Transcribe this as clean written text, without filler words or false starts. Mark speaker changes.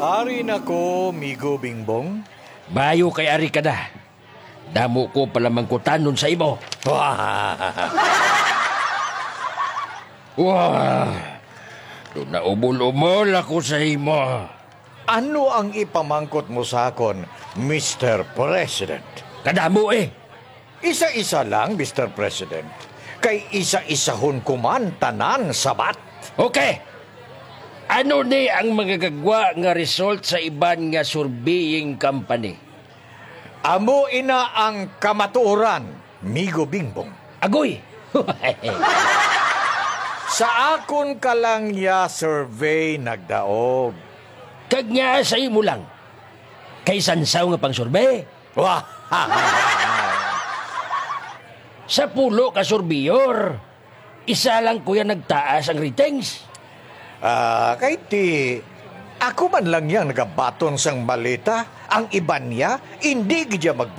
Speaker 1: Ari na ko, Migo Bingbong.
Speaker 2: Bayo kay ari ka na. Damo ko pala mangkutanon sa imo. Wah! Doon na umul-umol ako sa imo.
Speaker 1: Ano ang ipamangkot mo sa akon, Mr. President?
Speaker 2: Kadamo eh.
Speaker 1: Isa-isa lang, Mr. President. Kay isa-isahon kuman tanan sabat.
Speaker 2: Okay. Ano ni ang magagagwa nga result sa iban nga surveying company?
Speaker 1: Amo ina ang kamatuoran, Migo Bingbong.
Speaker 2: Agoy!
Speaker 1: Sa akon kalang ya survey nagdaog.
Speaker 2: Kag nga sa imo lang. Kay sansaw nga pang survey.
Speaker 1: Wah!
Speaker 2: Sa pulo ka surveyor. Isa lang kuya nagtaas ang ratings.
Speaker 1: Kay ti, ako man lang yang nagabaton sang malita, ang iban niya, hindi gidya